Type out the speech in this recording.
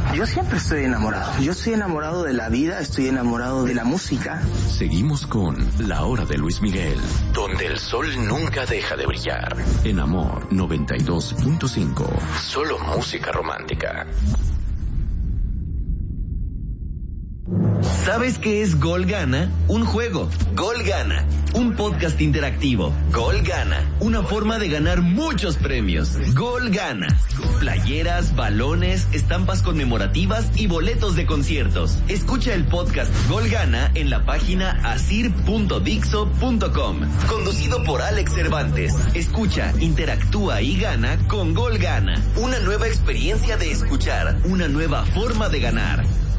Yo siempre estoy enamorado. Yo estoy enamorado de la vida, estoy enamorado de la música. Seguimos con La Hora de Luis Miguel, donde el sol nunca deja de brillar. En Amor 92.5. Solo música romántica. ¿Sabes qué es Gol Gana? Un juego. Gol Gana. Un podcast interactivo. Gol Gana. Una forma de ganar muchos premios. Gol Gana. Playeras, balones, estampas conmemorativas y boletos de conciertos. Escucha el podcast Gol Gana en la página asir.dixo.com. Conducido por Alex Cervantes. Escucha, interactúa y gana con Gol Gana. Una nueva experiencia de escuchar. Una nueva forma de ganar.